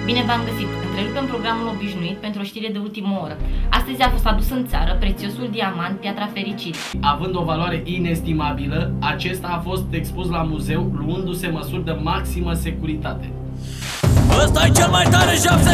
Bine v-am găsit! Întrerupem programul obișnuit pentru o știre de ultimă oră. Astăzi a fost adus în țară prețiosul diamant Piatra Fericirii. Având o valoare inestimabilă, acesta a fost expus la muzeu, luându-se măsuri de maximă securitate. Ăsta e cel mai tare